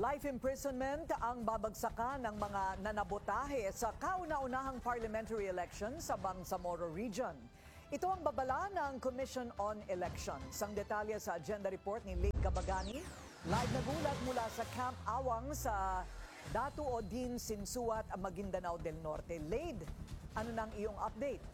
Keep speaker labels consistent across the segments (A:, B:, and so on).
A: Life imprisonment ang babagsakan ng mga nanabotahe sa kauna-unahang parliamentary election sa Bangsamoro Region. Ito ang babala ng Commission on Elections. Ang detalye sa agenda report ni Lake Gabagani. Live na gulat mula sa Camp Awang sa Datu Odin, Sinsuat, Maguindanao del Norte. Lade, ano nang iyong update?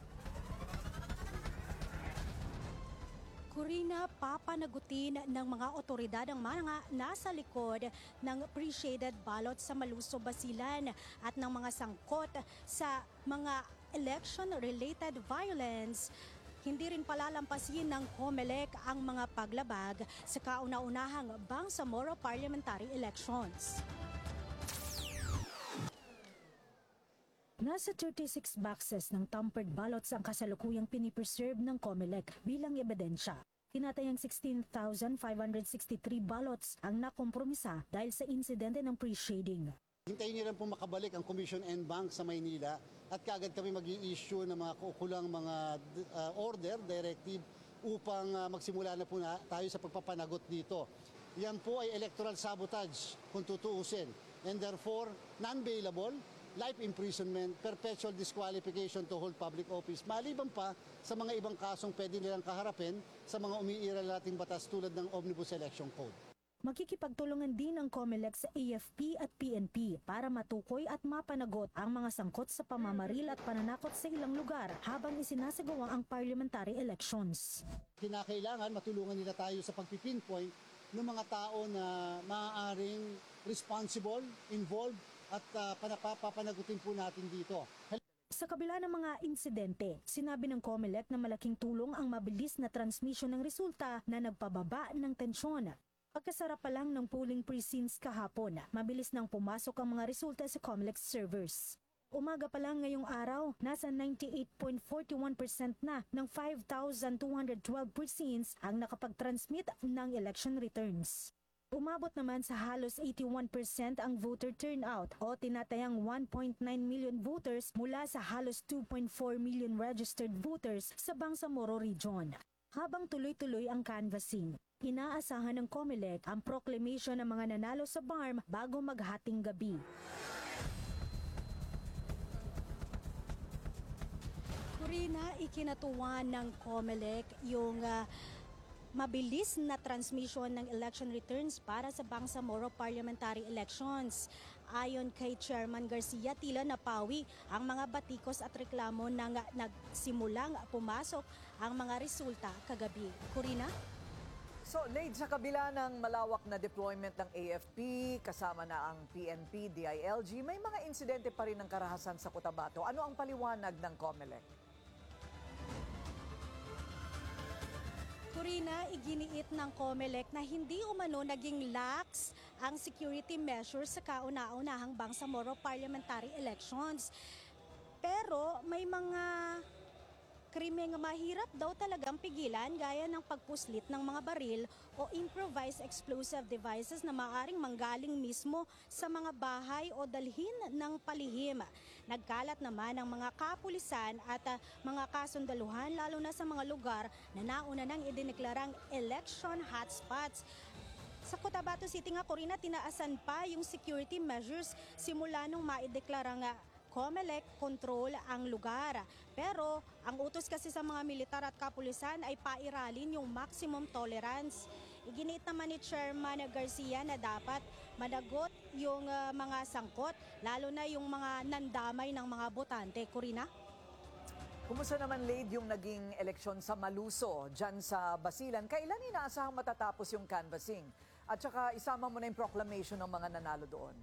B: Corina, papanagutin ng mga otoridad ang mga nasa likod ng pre-shaded ballot sa Maluso, Basilan at ng mga sangkot sa mga election-related violence. Hindi rin palalampasin ng COMELEC ang mga paglabag sa kauna-unahang Bangsamoro parliamentary elections. Nasa 36 boxes ng tampered ballots ang kasalukuyang pinipreserve ng COMELEC bilang ebidensya. Tinatayang 16,563 ballots ang nakompromisa dahil sa insidente ng pre-shading.
C: Hintayin niyo lang po makabalik ang Commission and Bank sa Maynila at kaagad kami mag-i-issue ng mga kukulang mga order, directive upang magsimula na po tayo sa pagpapanagot dito. Yan po ay electoral sabotage kung tutuusin and therefore non-bailable, life imprisonment, perpetual disqualification to hold public office. Maliban pa sa mga ibang kasong pwede nilang kaharapin sa mga umiiral nating batas tulad ng Omnibus Election Code.
B: Makikipagtulungan din ang COMELEC sa AFP at PNP para matukoy at mapanagot ang mga sangkot sa pamamaril at pananakot sa ilang lugar habang isinasagawa ang parliamentary elections.
C: Kinakailangan matulungan nila tayo sa pagpipinpoint ng mga tao na maaaring responsible, involved, at papanagutin po natin dito.
B: Sa kabila ng mga insidente, sinabi ng COMELEC na malaking tulong ang mabilis na transmission ng resulta na nagpababa ng tensyon. Pagkasara pa lang ng polling precincts kahapon, mabilis nang pumasok ang mga resulta sa COMELEC servers. Umaga pa lang ngayong araw, nasa 98.41% na ng 5,212 precincts ang nakapag-transmit ng election returns. Umabot naman sa halos 81% ang voter turnout o tinatayang 1.9 million voters mula sa halos 2.4 million registered voters sa Bangsamoro Region. Habang tuloy-tuloy ang canvassing, inaasahan ng COMELEC ang proclamation ng mga nanalo sa BARM bago maghating gabi. Corina, ikinatuwa ng COMELEC yung mabilis na transmission ng election returns para sa Bangsamoro parliamentary elections. Ayon kay Chairman Garcia, tila napawi ang mga batikos at reklamo nang nagsimulang pumasok ang mga resulta kagabi. Corina?
A: So, Lade, sa kabila ng malawak na deployment ng AFP, kasama na ang PNP, DILG, may mga insidente pa rin ng karahasan sa Cotabato. Ano ang paliwanag ng COMELEC?
B: Corina, iginiit ng COMELEC na hindi umano naging lax ang security measures sa kauna-unahang Bangsamoro parliamentary elections. Pero may mga krimeng mahirap daw talagang pigilan gaya ng pagpuslit ng mga baril o improvised explosive devices na maaring manggaling mismo sa mga bahay o dalhin ng palihim. Nagkalat naman ang mga kapulisan at mga kasundaluhan lalo na sa mga lugar na nauna nang idineklarang election hotspots. Sa Cotabato City nga, Corina, tinaasan pa yung security measures simula nung maideklarang COMELEC control ang lugar. Pero ang utos kasi sa mga militar at kapulisan ay pairalin yung maximum tolerance. Iginiit naman ni Chairman Garcia na dapat managot yung mga sangkot, lalo na yung mga nandamay ng mga botante. Corina?
A: Kumusta naman, Lade, yung naging eleksyon sa Maluso, dyan sa Basilan? Kailan inaasahang matatapos yung canvassing? At saka isama mo na yung proclamation ng mga nanalo doon.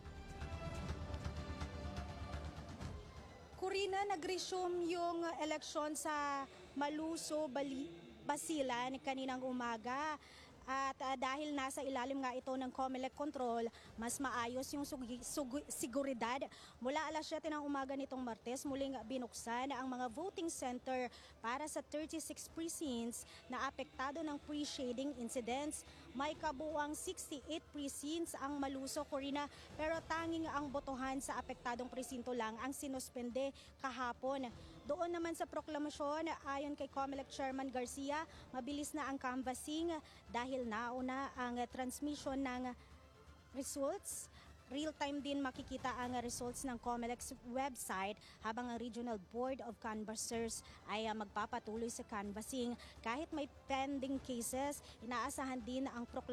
B: Corina, nag-resume yung eleksyon sa Maluso, Basilan kaninang umaga. At dahil nasa ilalim nga ito ng COMELEC control, mas maayos yung seguridad. Mula alas 7 ng umaga nitong Martes, muling binuksan ang mga voting center para sa 36 precincts na apektado ng pre-shading incidents. May kabuuang 68 precincts ang Maluso, Corina, pero tanging ang botohan sa apektadong presinto lang ang sinuspende kahapon. Doon naman sa proklamasyon, ayon kay COMELEC Chairman Garcia, mabilis na ang canvassing dahil nauna ang transmission ng results. Real-time din makikita ang results ng COMELEC's website habang ang Regional Board of Canvassers ay magpapatuloy sa canvassing. Kahit may pending cases, inaasahan din ang